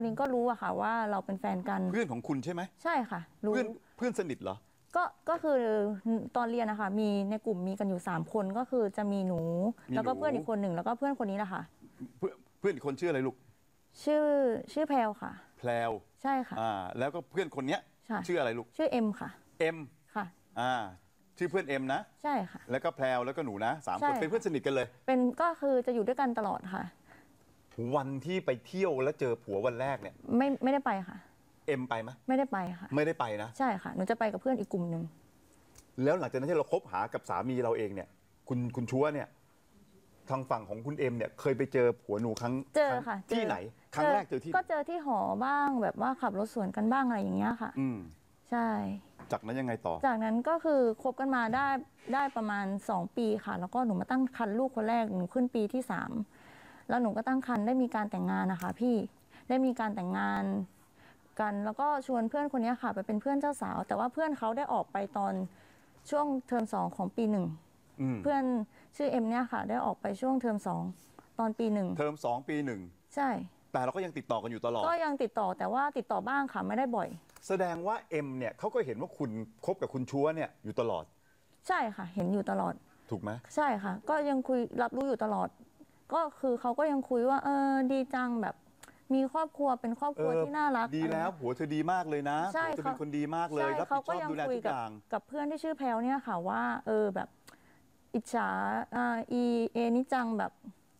ลิงก็รู้อะค่ะว่าเราเป็นแฟนกันเพื่อนของคุณใช่ไหมใช่ค่ะรู้เพื่อนสนิทเหรอก็คือตอนเรียนนะคะมีในกลุ่มมีกันอยู่3คนก็คือจะมีหนูแล้วก็เพื่อนอีกคนหนึ่งแล้วก็เพื่อนคนนี้แหละค่ะเพื่อนอีกคนชื่ออะไรลูกชื่อแพลวค่ะแพลวใช่ค่ะแล้วก็เพื่อนคนเนี้ยชื่ออะไรลูกชื่อเอ็มค่ะเอ็มค่ะชื่อเพื่อนเอ็มนะใช่ค่ะแล้วก็แพลวแล้วก็หนูนะ3คนเป็นเพื่อนสนิทกันเลยก็คือจะอยู่ด้วยกันตลอดค่ะวันที่ไปเที่ยวแล้วเจอผัววันแรกเนี่ยไม่ได้ไปค่ะเอ็มไปไหมไม่ได้ไปค่ะไม่ได้ไปนะใช่ค่ะหนูจะไปกับเพื่อนอีกกลุ่มหนึ่งแล้วหลังจากนั้นที่เราคบหากับสามีเราเองเนี่ยคุณชัวเนี่ยทางฝั่งของคุณเอ็มเนี่ยเคยไปเจอผัวหนูเจอค่ะที่ไหนครั้งแรกเจอที่ก็เจอที่หอบ้างแบบว่าขับรถสวนกันบ้างอะไรอย่างเงี้ยค่ะใช่จากนั้นยังไงต่อจากนั้นก็คือคบกันมาได้ประมาณ2 ปีค่ะแล้วก็หนูมาตั้งครรภ์ลูกคนแรกหนูขึ้นปีที่3แล้วหนูก็ตั้งครรภ์ได้มีการแต่งงานนะคะพี่ได้มีการแต่งงานกันแล้วก็ชวนเพื่อนคนนี้ค่ะไปเป็นเพื่อนเจ้าสาวแต่ว่าเพื่อนเขาได้ออกไปตอนช่วงเทอม2ของปี1เพื่อนชื่อเอ็มเนี่ยค่ะได้ออกไปช่วงเทอม2ตอนปี1 เทอม2ปี1ใช่แต่เราก็ยังติดต่อกันอยู่ตลอดก็ยังติดต่อแต่ว่าติดต่อบ้างค่ะไม่ได้บ่อยแสดงว่าเอ็มเนี่ยเขาก็เห็นว่าคุณคบกับคุณชัวเนี่ยอยู่ตลอดใช่ค่ะเห็นอยู่ตลอดถูกไหมใช่ค่ะก็ยังคุยรับรู้อยู่ตลอดก็คือเขาก็ยังคุยว่าดีจังแบบมีครอบครัวเป็นครอบครัวที่น่ารักดีแล้วผัวเธอดีมากเลยนะผัวเธอเป็นคนดีมากเลยรับผิดชอบดูแลทุกอย่างกับเพื่อนที่ชื่อแพลวเนี่ยค่ะว่าแบบอิจฉานี่จังแบบ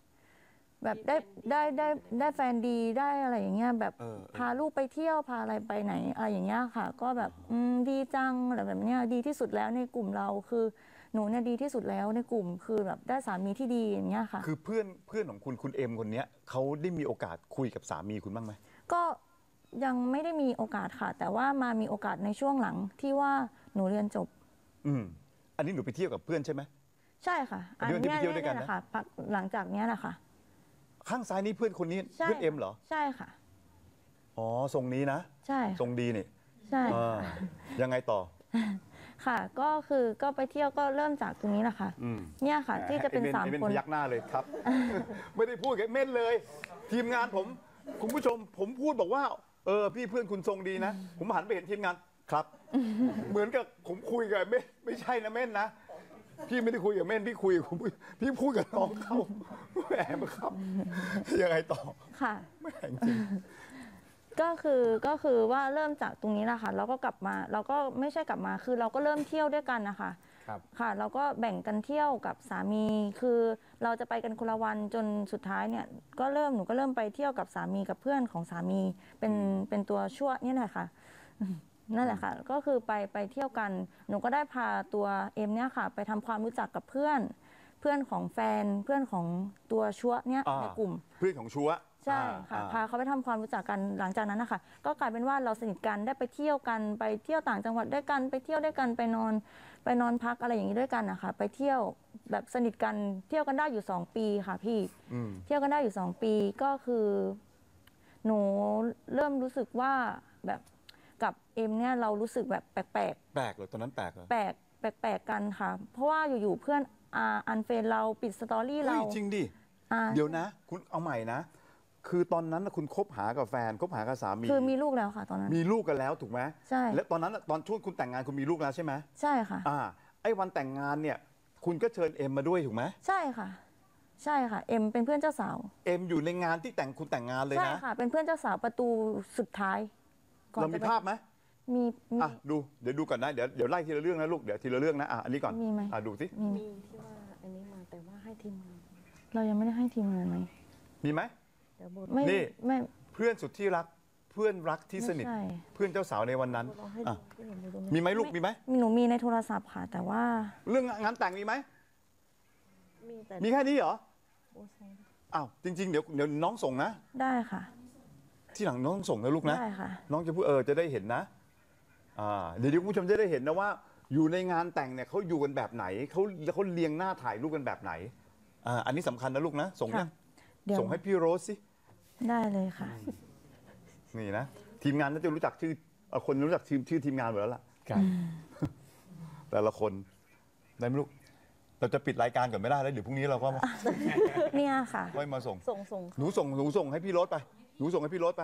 ได้แฟนดีได้อะไรอย่างเงี้ยแบบพาลูกไปเที่ยวพาอะไรไปไหนอะไรอย่างเงี้ยค่ะก็แบบดีจังอะไรแบบเนี้ยดีที่สุดแล้วในกลุ่มเราคือหนูเนี่ยดีที่สุดแล้วในกลุ่มคือแบบได้สามีที่ดีอย่างเงี้ยค่ะคือเพื่อนของคุณเอ็มคนนี้เขาได้มีโอกาสคุยกับสามีคุณบ้างไหมก็ยังไม่ได้มีโอกาสค่ะแต่ว่ามามีโอกาสในช่วงหลังที่ว่าหนูเรียนจบอันนี้หนูไปเที่ยวกับเพื่อนใช่ไหมใช่ค่ะอันนี้ไปเที่ยวด้วยกันนะค่ะหลังจากนี้แหละค่ะข้างซ้ายนี่เพื่อนคนนี้เพื่อนเอ็มเหรอใช่ค่ะอ๋อทรงนี้นะใช่ทรงดีนี่ใช่ยังไงต่อค่ะก็คือก็ไปเที่ยวก็เริ่มจากตรงนี้แหละค่ะเนี่ยค่ะที่จะเป็น3 คนยักหน้าเลยครับ ไม่ได้พูดกับเม่นเลย ทีมงานผมคุณผู้ชมผมพูดบอกว่าพี่เพื่อนคุณทรงดีนะผมหันไปเห็นทีมงานครับ เหมือนกับผมคุยกับเม่นไม่ใช่นะเม่นนะพี่ไม่ได้คุยกับเม่นพี่คุยกับพี่พูดกับน้องเขาแหมครับยังไงต่อค่ะแหมจริงก็คือว่าเริ่มจากตรงนี้แหละค่ะเราก็กลับมาเราก็ไม่ใช่กลับมาคือเราก็เริ่มเที่ยวด้วยกันนะคะค่ะเราก็แบ่งกันเที่ยวกับสามีคือเราจะไปกันคนละวันจนสุดท้ายเนี่ยหนูก็เริ่มไปเที่ยวกับสามีกับเพื่อนของสามีเป็นตัวชั่วนี่แหละค่ะนั่นแหละค่ะก็คือไปเที่ยวกันหนูก็ได้พาตัวเอ็มเนี่ยค่ะไปทำความรู้จักกับเพื่อนของแฟนเพื่อนของตัวชั่วเนี่ยในกลุ่มเพื่อนของชั่วใช่ค่ะพาเขาไปทำความรู้จักกันหลังจากนั้นนะคะก็กลายเป็นว่าเราสนิทกันได้ไปเที่ยวกันไปเที่ยวต่างจังหวัดด้วยกันไปเที่ยวด้วยกันไปนอนพักอะไรอย่างนี้ด้วยกันนะคะไปเที่ยวแบบสนิทกันเที่ยวกันได้อยู่2 ปีค่ะพี่เที่ยวกันได้อยู่2 ปีก็คือหนูเริ่มรู้สึกว่าแบบกับเอ็มเนี่ยเรารู้สึกแบบแปลกเหรอตอนนั้นแปลกเหรอแปลกกันค่ะเพราะว่าอยู่ๆเพื่อนอันเฟรนเราปิดสตอรี่เราจริงดิเดี๋ยวนะคุณเอาใหม่นะคือตอนนั้นคุณคบหากับแฟนคบหากับสามีคือมีลูกแล้วค่ะตอนนั้นมีลูกกันแล้วถูกไหมใช่และตอนนั้นตอนช่วงคุณแต่งงานคุณมีลูกแล้วใช่ไหมใช่ค่ะไอ้วันแต่งงานเนี่ยคุณก็เชิญเอ็มมาด้วยถูกไหมใช่ค่ะใช่ค่ะเอ็มเป็นเพื่อนเจ้าสาวเอ็มอยู่ในงานที่คุณแต่งงานเลยนะใช่ค่ะเป็นเพื่อนเจ้าสาวประตูสุดท้ายเรามีภาพไหมมีดูเดี๋ยวดูก่อนนะเดี๋ยวไล่ทีละเรื่องนะลูกเดี๋ยวทีละเรื่องนะอันนี้ก่อนมีไหมดูสิมีที่ว่าอันนี้มาแต่ว่าให้ทีมงานเรายังไม่ได้ให้ทีมงานไหมมีไหมนี่เพื่อนสุดที่รักเพื่อนรักที่สนิทเพื่อนเจ้าสาวในวันนั้นมีไหมลูกมีไหมหนูมีในโทรศัพท์ค่ะแต่ว่าเรื่องงานแต่งมีไหมมีแค่นี้เหรอจริงๆเดี๋ยวน้องส่งนะได้ค่ะที่หลังน้องส่งนะลูกนะได้ค่ะน้องจะพูดจะได้เห็นนะเดี๋ยวคุณผู้ชมจะได้เห็นนะว่าอยู่ในงานแต่งเนี่ยเขาอยู่กันแบบไหนเขาเรียงหน้าถ่ายรูปกันแบบไหนอันนี้สำคัญนะลูกนะส่งส่งให้พี่โรสสิได้เลยค่ะนี่นะทีมงานน่าจะรู้จักชื่อคนรู้จักชื่อทีมงานหมดแล้วล่ะแต่ละคนได้ไหมลูกเราจะปิดรายการก่อนไม่ได้แล้วเดี๋ยวพรุ่งนี้เราก็มาเนี่ยค่ะค่อยมาส่งส่งหนูส่งให้พี่โรสไปหนูส่งให้พี่โรสไป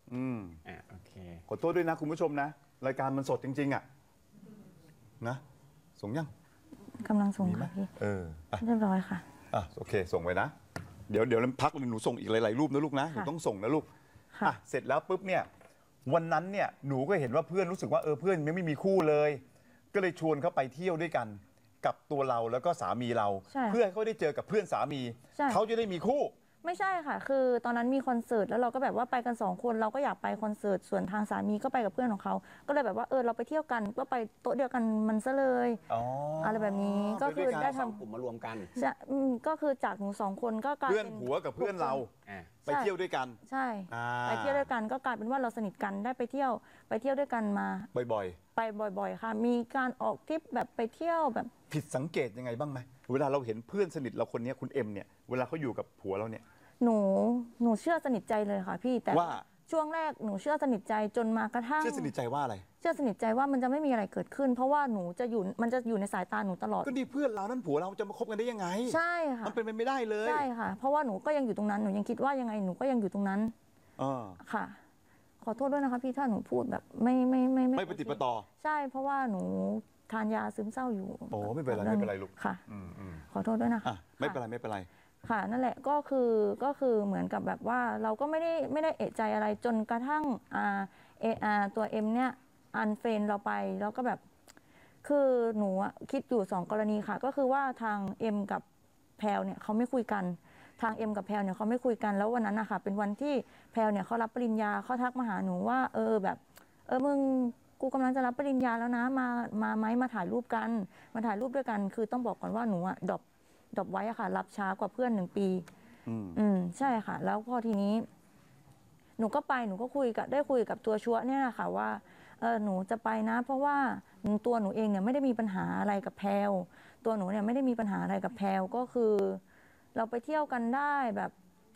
โอเคขอโทษด้วยนะคุณผู้ชมนะรายการมันสดจริงๆอ่ะนะส่งยังกำลังส่งค่ะพี่อ่ะเรียบร้อยค่ะโอเคส่งไว้นะเดี๋ยวพักหนูส่งอีกหลายๆรูปนะลูกนะหนูค่ะต้องส่งนะลูกค่ะเสร็จแล้วปุ๊บเนี่ยวันนั้นเนี่ยหนูก็เห็นว่าเพื่อนรู้สึกว่าเพื่อนไม่มีคู่เลย ก็เลยชวนเขาไปเที่ยวด้วยกันกับตัวเราแล้วก็สามีเราใช่เพื่อให้เขาได้เจอกับเพื่อนสามีใช่เขาจะได้มีคู่ไม่ใช่ค่ะ คือตอนนั้นมีคอนเสิร์ตแล้วเราก็แบบว่าไปกัน2 คนเราก็อยากไปคอนเสิร์ตส่วนทางสามีก็ไปกับเพื่อนของเขาก็เลยแบบว่าเราไปเที่ยวกันก็ไปโต๊ะเดียวกันมันซะเลย อะไรแบบนี้ก็คือได้สองทำกลุ่มมารวมกันใช่ก็คือจากหนู2 คนก็กลายเพื่อนเป็นผัวกับเพื่อนเราอ่าไปเที่ยวด้วยกันใช่อ่าไปเที่ยวด้วยกันก็กลายเป็นว่าเราสนิทกันได้ไปเที่ยวด้วยกันมาบ่อยไปบ่อยๆ ค่ะ มีการออกทริปแบบไปเที่ยวแบบๆ ผิดสังเกตยังไงบ้างไหมเวลาเราเห็นเพื่อนสนิทเราคนนี้คุณเอ็มเนี่ยเวลาเขาอยู่กับผัวเราเนี่ยหนูเชื่อสนิทใจเลยค่ะพี่แต่ว่าช่วงแรกหนูเชื่อสนิทใจจนมากระทั่งเชื่อสนิทใจว่าอะไรเชื่อสนิทใจว่ามันจะไม่มีอะไรเกิดขึ้น เพราะว่ามันจะอยู่ในสายตาหนูตลอดก็ดีเพื่อนเรานั่นผัวเราจะมาคบกันได้ยังไงใช่ค่ะมันเป็นไปไม่ได้เลยใช่ค่ะ เพราะว่าหนูก็ยังอยู่ตรงนั้นหนูยังคิดว่ายังไงหนูก็ยังอยู่ตรงนั้นเออค่ะ ขอโทษด้วยนะคะพี่ถ้าหนูพูดแบบไม่ไม่ปฏิปต่อใช่ เพราะว่าหนูทานยาซึมเศร้าอยู่โอ้ไม่เป็นไรไม่เป็นไรลูกค่ะอืมขอโทษด้วยนะคะไม่เป็นไรไม่เป็นไรค่ะนั่นแหละก็คือเหมือนกับแบบว่าเราก็ไม่ได้เอะใจอะไรจนกระทั่งตัวเอ็มเนี่ยอันเฟรนเราไปแล้วก็แบบคือหนูคิดอยู่2 กรณีค่ะ ก็คือว่าทางเอ็มกับแพลเนี่ยเขาไม่คุยกันทางเอ็มกับแพลเนี่ยเขาไม่คุยกันแล้ววันนั้นนะคะเป็นวันที่แพลเนี่ยเขารับปริญญาเขาทักมาหาหนูว่าแบบมึงกูกำลังจะรับปริญญาแล้วนะมาไหมมาถ่ายรูปกันมาถ่ายรูปด้วยกัน คือต้องบอกก่อนว่าหนูดรอปไว้อะค่ะรับช้ากว่าเพื่อน1 ปีใช่ค่ะ แล้วพอทีนี้หนูก็ไปหนูก็ได้คุยกับตัวชัวเนี่ยแหละค่ะว่าหนูจะไปนะเพราะว่าตัวหนูเองเนี่ยไม่ได้มีปัญหาอะไรกับแพลวตัวหนูเนี่ยไม่ได้มีปัญหาอะไรกับแพลวก็คือ เราไปเที่ยวกันได้แบบ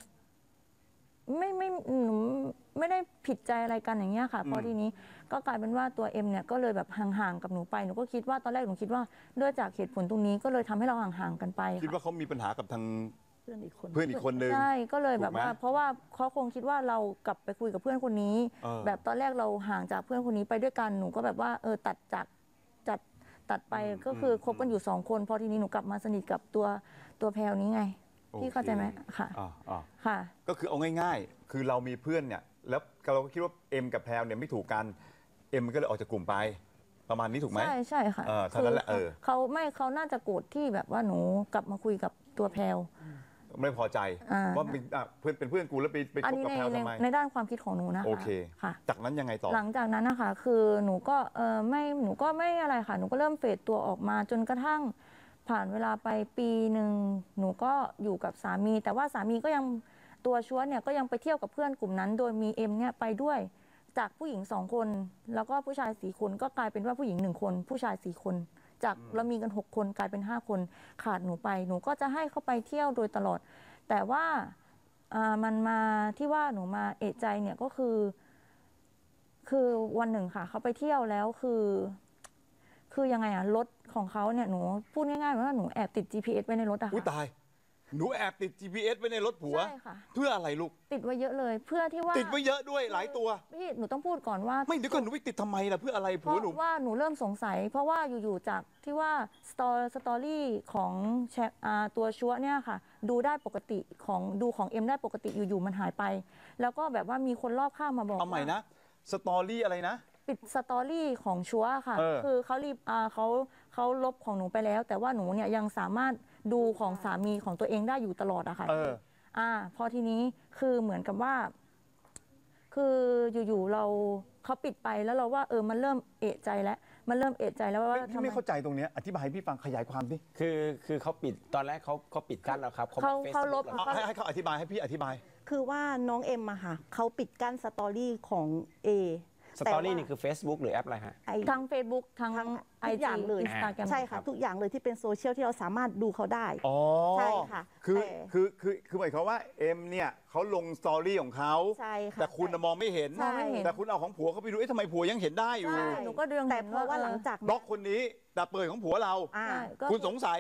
หนูไม่ได้ผิดใจอะไรกันอย่างเงี้ยค่ะพอทีนี้ก็กลายเป็นว่าตัวเอ็มเนี่ยก็เลยแบบห่างๆกับหนูไปหนูก็คิดว่าตอนแรกหนูคิดว่าด้วยจากเหตุผลตรงนี้ก็เลยทำให้เราห่างๆกันไปคิดว่าเขามีปัญหากับทางเพื่อนอีกคนเพื่อนอีกคนนึงใช่ก็เลยแบบถูกไหมว่าเพราะว่าเขาคงคิดว่าเรากลับไปคุยกับเพื่อนคนนี้ แบบตอนแรกเราห่างจากเพื่อนคนนี้ไปด้วยกันหนูก็แบบว่าตัดไปก็คือคบกันอยู่2 คนพอทีนี้หนูกลับมาสนิทกับตัวแพลวนี้ไงพี่เข้าใจไหมค่ะ ค่ะก็คือเอาง่ายๆ คือเรามีเพื่อนเนี่ยแล้วเราก็คิดว่าเอ็มกับแพลวเนี่ยไม่ถูกกันเอ็มก็เลยออกจากกลุ่มไปประมาณนี้ถูกไหมใช่ค่ะเท่านั้นแหละเขาน่าจะโกรธที่แบบว่าหนูกลับมาคุยกับตัวแพลวไม่พอใจว่าเพื่อนเป็นเพื่อนกูแล้วไปอันคบนี้กับแพลวทำไมในด้านความคิดของหนูนะคะโอเคค่ะจากนั้นยังไงต่อหลังจากนั้นนะคะคือหนูก็หนูก็ไม่อะไรค่ะหนูก็เริ่มเฟดตัวออกมาจนกระทั่งผ่านเวลาไปปีหนึ่งหนูก็อยู่กับสามี แต่ว่าสามีก็ยังตัวชัวเนี่ยก็ยังไปเที่ยวกับเพื่อนกลุ่มนั้น โดยมีเอ็มเนี่ยไปด้วยจากผู้หญิง2 คนแล้วก็ผู้ชาย4 คนก็กลายเป็นว่าผู้หญิง1 คนผู้ชาย4 คนจากเรามีกัน6 คนกลายเป็น5 คนขาดหนูไปหนูก็จะให้เขาไปเที่ยวโดยตลอด แต่ว่ามันมาที่ว่าหนูมาเอะใจเนี่ยก็คือวันหนึ่งค่ะเขาไปเที่ยวแล้วคือยังไงรถของเขาเนี่ยหนูพูดง่ายๆว่าหนูแอบติด GPS ไว้ในรถอะอุ้ยค่ะตายหนูแอบติด GPS ไว้ในรถผัวใช่ค่ะเพื่ออะไรลูกติดไว้เยอะเลยเพื่อที่ว่าติดไว้เยอะด้วยหลายตัวพี่หนูต้องพูดก่อนว่าไม่เดี๋ยวก่อนหนูไปติดทำไมล่ะเพื่ออะไรเพผัวราะหนูว่าหนูเริ่มสงสัย เพราะว่าอยู่ๆจากที่ว่าสตอรี่ของตัวชัวเนี่ยค่ะดูได้ปกติดูของเอ็มได้ปกติอยู่ๆมันหายไป แล้วก็แบบว่ามีคนรอบข้างมาบอกเอาใหม่นะสตอรี่อะไรนะปิดสตอรี่ของชัวค่ะ คือเขาลบของหนูไปแล้ว แต่ว่าหนูเนี่ยยังสามารถดูของสามีของตัวเองได้อยู่ตลอดอะค่ะพอทีนี้คือเหมือนกับว่า คืออยู่ๆเขาปิดไปแล้วเราว่ามันเริ่มเอะใจแล้วมันเริ่มเอะใจแล้วว่าพี่ไม่เข้าใจตรงเนี้ยอธิบายให้พี่ฟังขยายความดิคือเขาปิดตอนแรกเขาปิดกั้นแล้วครับเขาลบให้เขาอธิบายให้พี่อธิบายคือว่าน้องเอ็มอะค่ะเขาปิดกั้นสตอรี่ของเอสตอรี่นี่คือ Facebook หรือแอปอะไรฮะทั้ง Facebook ทั้งทุกอย่างเลย Instagram ใช่ค่ะทุกอย่างเลยที่เป็นโซเชียลที่เราสามารถดูเขาได้อ๋อใช่ค่ะคือหมายความว่าเอ็มเนี่ยเขาลงสตอรี่ของเขาใช่ค่ะแต่คุณน่ะมองไม่เห็นมองไม่เห็นแต่คุณเอาของผัวเขาไปดูทำไมผัวยังเห็นได้อยู่ใช่หนูก็เดืองแต่เพราะว่าหลังจากบล็อกคนนี้แต่เปิดของผัวเราอ่าใช่ก็คุณสงสัย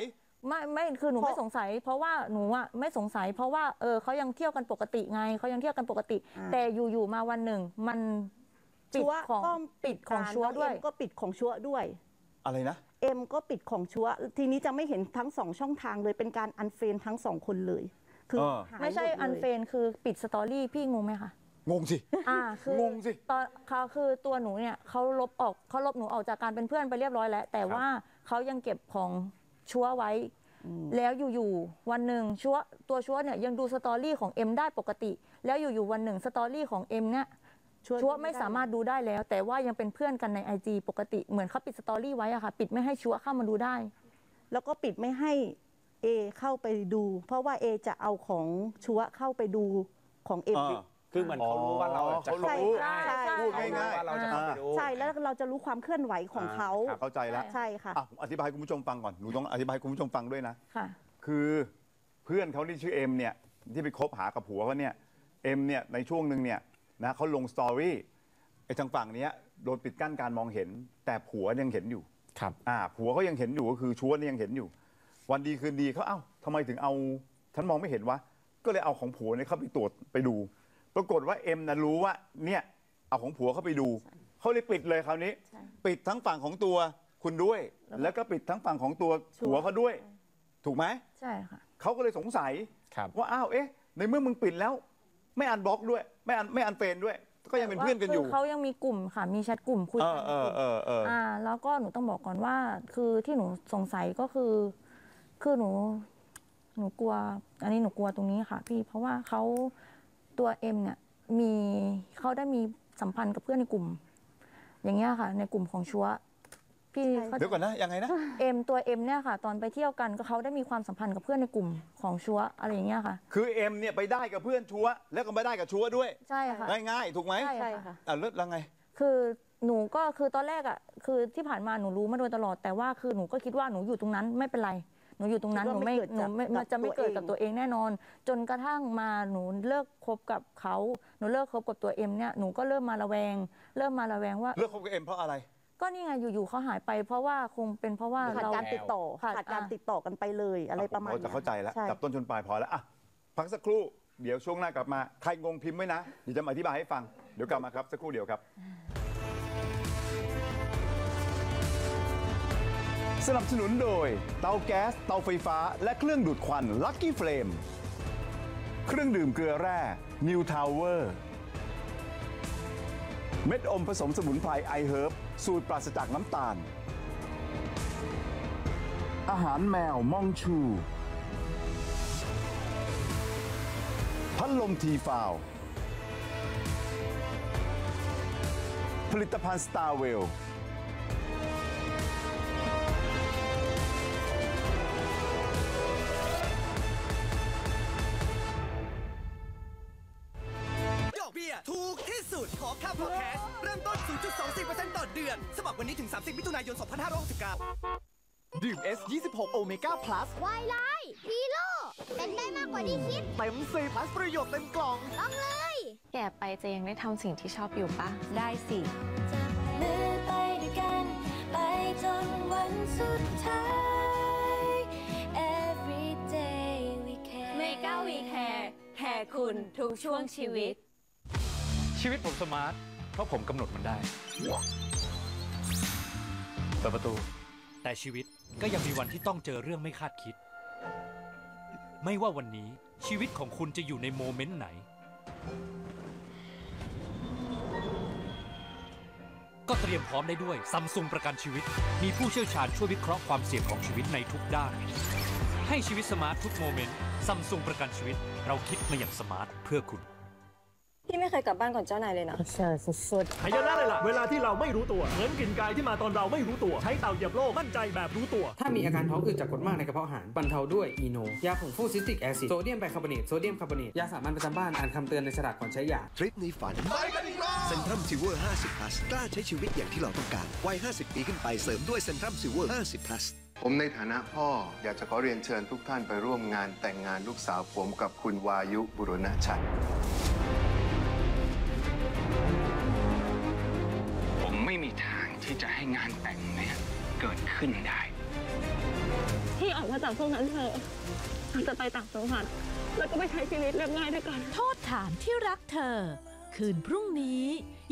ไม่คือหนูไม่สงสัย เพราะว่าหนูอ่ะไม่สงสัย เพราะว่าเขายังเที่ยวกันปกติไงเขายังเที่ยวกันปกติ แต่อยู่ๆมาวันหนึ่งมันปิดของชัวด้วยเอ็มก็ปิดของชัวด้วยอะไรนะเอ็มก็ปิดของชัวทีนี้จะไม่เห็นทั้ง2ช่องทางเลยเป็นการอันเฟรนทั้ง2คนเลยคือไม่ใช่อันเฟรนคือปิดสตอรี่พี่งงไหมคะงงสิคืองงสิตอนเขาคือตัวหนูเนี่ยเขาลบหนูออกจากการเป็นเพื่อนไปเรียบร้อยแล้วแต่ว่าเขายังเก็บของชัวไว้แล้วอยู่ๆวันหนึ่งตัวชัวเนี่ยยังดูสตอรี่ของเอ็มได้ปกติแล้วอยู่ๆวันหนึ่งสตอรี่ของเอ็มเนี่ยชัวไม่สามารถดูได้แล้วแต่ว่ายังเป็นเพื่อนกันใน IG ปกติเหมือนเขาปิดสตอรี่ไว้อะค่ะปิดไม่ให้ชัวเข้ามาดูได้แล้วก็ปิดไม่ให้เอเข้าไปดูเพราะว่าเอจะเอาของชัวเข้าไปดูของเอ็มคือเหมือนเขารู้ว่าเราจะเข้าไปดูพูดง่ายๆเราจะเข้าไปดูใช่แล้วเราจะรู้ความเคลื่อนไหวของเขาเข้าใจแล้วใช่ค่ะอธิบายคุณผู้ชมฟังก่อนหนูต้องอธิบายคุณผู้ชมฟังด้วยนะค่ะคือเพื่อนเขาที่ชื่อเอ็มเนี่ยที่ไปคบหากับผัวเขาเนี่ยเอ็มเนี่ยในช่วงหนึ่งเนี่ยนะเขาลงสตอรี่ไอ้ทางฝั่งนี้โดนปิดกั้นการมองเห็นแต่ผัวยังเห็นอยู่ครับผัวเขายังเห็นอยู่ก็คือชัวนี่ยังเห็นอยู่วันดีคืนดีเขาทำไมถึงเอาฉันมองไม่เห็นวะก็เลยเอาของผัวเนี่ยเข้าไปตรวจไปดูปรากฏว่าเอ็มนะรู้ว่าเนี่ยเอาของผัวเข้าไปดูเขาเลยปิดเลยคราวนี้ปิดทั้งฝั่งของตัวคุณด้วยแล้วก็ปิดทั้งฝั่งของตัวผัวเขาด้วยถูกไหมใช่ค่ะเขาก็เลยสงสัยว่าในเมื่อมึงปิดแล้วไม่อันบล็อกด้วยไม่อันเฟรนด้วยก็ยังเป็นเพื่อนกันอยู่เขายังมีกลุ่มค่ะมีแชทกลุ่มคุยกันแล้วก็หนูต้องบอกก่อนว่าคือที่หนูสงสัยก็คือหนูกลัวอันนี้หนูกลัวตรงนี้ค่ะพี่เพราะว่าเขาตัวเอ็มเนี่ยเขาได้มีสัมพันธ์กับเพื่อนในกลุ่มอย่างเงี้ยค่ะในกลุ่มของชัวพี่เดี๋ยวก่อนนะยังไงนะตัวเอ็มเนี่ยค่ะตอนไปเที่ยวกันก็เขาได้มีความสัมพันธ์กับเพื่อนในกลุ่มของชัวอะไรอย่างเงี้ยค่ะคือเอ็มเนี่ยไปได้กับเพื่อนชัวแล้วก็ไปได้กับชัวด้วยใช่ค่ะง่ายๆถูกไหมใช่ค่ะเลิศแล้วไงคือหนูก็คือตอนแรกคือที่ผ่านมาหนูรู้มาโดยตลอดแต่ว่าคือหนูก็คิดว่าหนูอยู่ตรงนั้นไม่เป็นไรหนูอยู่ตรงนั้นหนูจะไม่เกิดกับตัวเองแน่นอนจนกระทั่งมาหนูเลิกคบกับเขาหนูเลิกคบกับตัวเอ็มเนี่ยหนูก็เริ่มมาระแวงว่าเลิกคบกับเอ็มเพราะอะไรก็นี่ไงอยู่ๆเขาหายไปเพราะว่าคงเป็นเพราะว่าเราขาดการติดต่อกันไปเลยอะไรประมาณนี้จะเข้าใจแล้วจับต้นชนปลายพอแล้วพักสักครู่เดี๋ยวช่วงหน้ากลับมาใครงงพิมพ์ไว้นะเดี๋ยวจะมาอธิบายให้ฟังเดี๋ยวกลับมาครับสักครู่เดียวครับสนับสนุนโดยเตาแก๊สเตาไฟฟ้าและเครื่องดูดควัน Lucky Flame เครื่องดื่มเกลือแร่ New Tower เม็ดอมผสมสมุนไพรไอเฮิร์บสูตรปราศจากน้ำตาลอาหารแมวม่องชูพัดลมทีฟาวผลิตภัณฑ์สตาร์เวลถูกที่สุดขอค่าพอดแคสต์เริ่มต้น 0.24% ต่อเดือนสมัครวันนี้ถึง 30 มิถุนายน 2569 ดื่ม S26 Omega Plus วายไลท์ฮีโร่เป็นได้มากกว่าที่คิดเต็ม4 plus ประโยชน์เต็มกล่องต้องเลยแก่ไปจะยังได้ทำสิ่งที่ชอบอยู่ปะได้สิจับมือไปด้วยกันไปจนวันสุดท้าย Every day we care Mega We Care แคร์คุณทุกช่วงชีวิตชีวิตผมสมาร์ทเพราะผมกำหนดมันได้เปิดประตูแต่ชีวิตก็ยังมีวันที่ต้องเจอเรื่องไม่คาดคิดไม่ว่าวันนี้ชีวิตของคุณจะอยู่ในโมเมนต์ไหนก็เตรียมพร้อมได้ด้วย Samsung ประกันชีวิตมีผู้เชี่ยวชาญช่วยวิเคราะห์ความเสี่ยงของชีวิตในทุกด้านให้ชีวิตสมาร์ททุกโมเมนต์ Samsung ประกันชีวิตเราคิดมาอย่างสมาร์ทเพื่อคุณพี่ไม่เคยกลับบ้านก่อนเจ้านายเลยนะสุดหายนะเลยล่ะเวลาที่เราไม่รู้ตัวเหมือนกลิ่นกายที่มาตอนเราไม่รู้ตัวใช้เต่าเหยียบโลกมั่นใจแบบรู้ตัวถ้ามีอาการท้องอืดจากกรดมากในกระเพาะอาหารบรรเทาด้วยอีโนยาผงฟูซิสติกแอซิดโซเดียมไบคาร์บอเนตโซเดียมคาร์บอเนตยาสามัญประจำบ้านอ่านคำเตือนในฉลากก่อนใช้ยาทริปในฝันไปกันอีกรอบเซนทรัมซิลเวอร์50 plus กล้าใช้ชีวิตอย่างที่เราต้องการวัย50 ปีขึ้นไปเสริมด้วยเซนทรัมซิลเวอร์50 plus ผมในฐานะพ่ออยากจะขอเรียนเชิญทุกท่านไปร่วมงานแต่งงานลูกสาวผมกับคุณวายุบุรณชัยผมไม่มีทางที่จะให้งานแต่งเนี่ยเกิดขึ้นได้ที่ออกมาจากพวกนั้นเธอจะไปต่างจังหวัดแล้วก็ไปใช้ชีวิตเรียบง่ายด้วยกันโทษฐานที่รักเธอคืนพรุ่งนี้